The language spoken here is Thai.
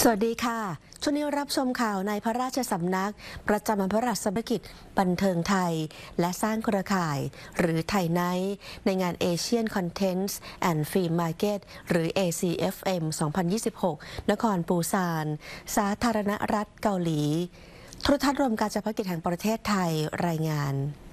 สวัสดีค่ะช่วงนี้รับชมข่าวในพระราชสำนักประจำวันพระราชสมภกิจบันเทิงไทยและสร้างเครือข่ายหรือไทยไนท์ในงาน Asian Contents and Film Market หรือ ACFM 2026 นครปูซานสาธารณรัฐเกาหลีโทรทัศน์รวมการจัดกิจแห่งประเทศไทยรายงาน